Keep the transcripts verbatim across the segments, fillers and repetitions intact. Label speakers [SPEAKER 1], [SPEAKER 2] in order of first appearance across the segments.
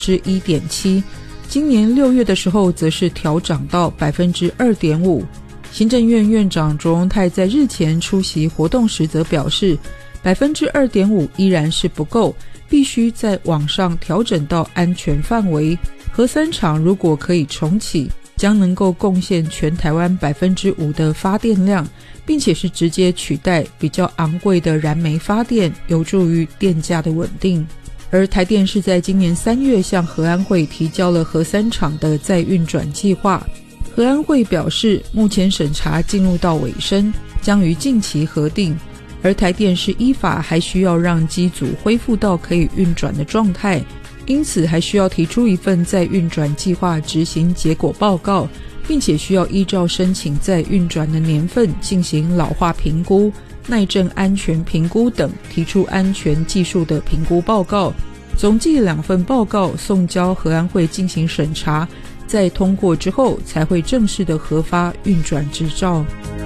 [SPEAKER 1] 之 一点七， 今年六月的时候则是调涨到 百分之二点五。 行政院院长卓荣泰在日前出席活动时则表示， 百分之二点五 依然是不够，必须在往上调整到安全范围。核三厂如果可以重启，将能够贡献全台湾 百分之五 的发电量，并且是直接取代比较昂贵的燃煤发电，有助于电价的稳定。而台电是在今年三月向核安会提交了核三厂的再运转计划，核安会表示目前审查进入到尾声，将于近期核定，而台电是依法还需要让机组恢复到可以运转的状态，因此还需要提出一份再运转计划执行结果报告，并且需要依照申请再运转的年份进行老化评估、耐震安全评估等，提出安全技术的评估报告。总计两份报告送交核安会进行审查，在通过之后才会正式的核发运转执照。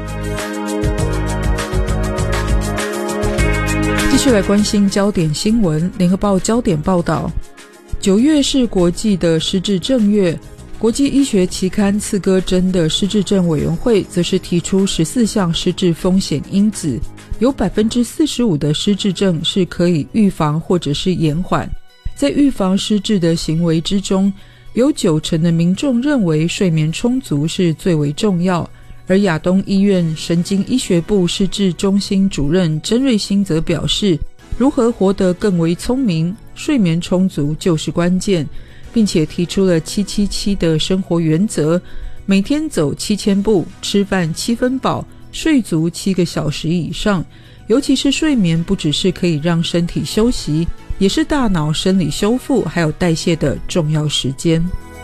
[SPEAKER 1] 继续来关心焦点新闻，联合报焦点报道，九月是国际的失智症月，国际医学期刊刺胳针的失智症委员会则是提出十四项失智风险因子，有 百分之四十五 的失智症是可以预防或者是延缓。在预防失智的行为之中，有九成的民众认为睡眠充足是最为重要，而亚东医院神经医学部失智中心主任曾瑞欣则表示，如何活得更为聪明，睡眠充足就是关键，并且提出了七七七的生活原则，每天走七千步，吃饭七分饱，睡足七个小时以上。尤其是睡眠不只是可以让身体休息，也是大脑生理修复还有代谢的重要时间。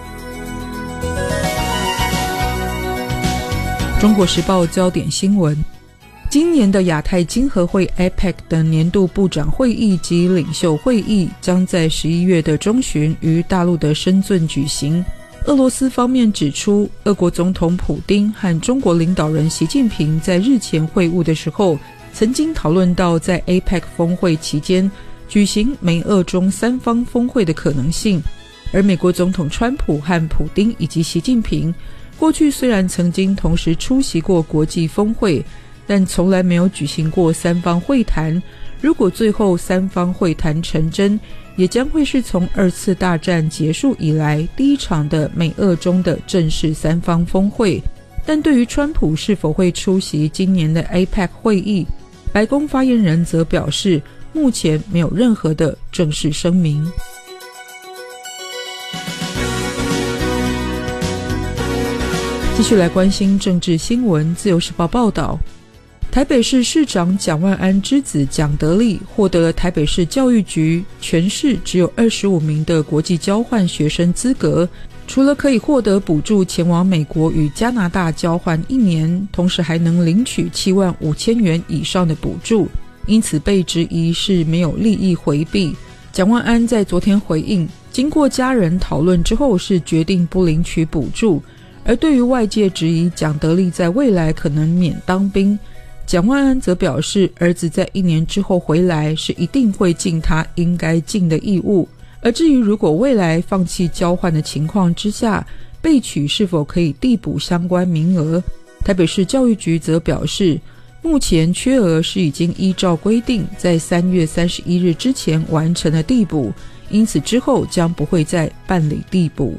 [SPEAKER 1] 中国时报焦点新闻，今年的亚太经合会 A P E C 的年度部长会议及领袖会议将在十一月的中旬于大陆的深圳举行。俄罗斯方面指出，俄国总统普丁和中国领导人习近平在日前会晤的时候，曾经讨论到在 A P E C 峰会期间举行美俄中三方峰会的可能性。而美国总统川普和普丁以及习近平过去虽然曾经同时出席过国际峰会，但从来没有举行过三方会谈。如果最后三方会谈成真，也将会是从二次大战结束以来第一场的美俄中的正式三方峰会。但对于川普是否会出席今年的 A P E C 会议，白宫发言人则表示，目前没有任何的正式声明。继续来关心政治新闻，自由时报报道，台北市市长蒋万安之子蒋德利获得了台北市教育局全市只有二十五名的国际交换学生资格，除了可以获得补助前往美国与加拿大交换一年，同时还能领取七万五千元以上的补助，因此被质疑是没有利益回避。蒋万安在昨天回应，经过家人讨论之后是决定不领取补助。而对于外界质疑蒋德利在未来可能免当兵，蒋万安则表示，儿子在一年之后回来是一定会尽他应该尽的义务。而至于如果未来放弃交换的情况之下，备取是否可以递补相关名额，台北市教育局则表示，目前缺额是已经依照规定在三月三十一日之前完成了递补，因此之后将不会再办理递补。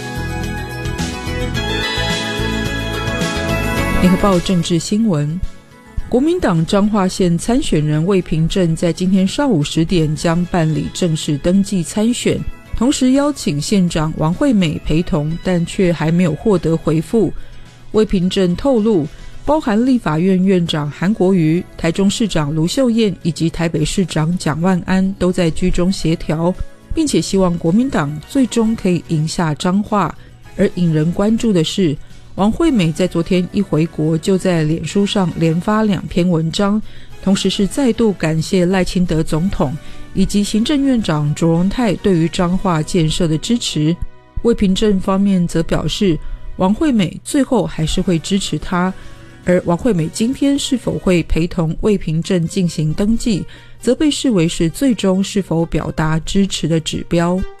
[SPEAKER 1] 联合报政治新闻，国民党彰化县参选人魏平正在今天上午十点将办理正式登记参选，同时邀请县长王惠美陪同，但却还没有获得回复。魏平正透露，包含立法院院长韩国瑜、台中市长卢秀燕以及台北市长蒋万安都在居中协调，并且希望国民党最终可以赢下彰化。而引人关注的是，王惠美在昨天一回国就在脸书上连发两篇文章，同时是再度感谢赖清德总统以及行政院长卓荣泰对于彰化建设的支持。魏平正方面则表示，王惠美最后还是会支持他，而王惠美今天是否会陪同魏平正进行登记，则被视为是最终是否表达支持的指标。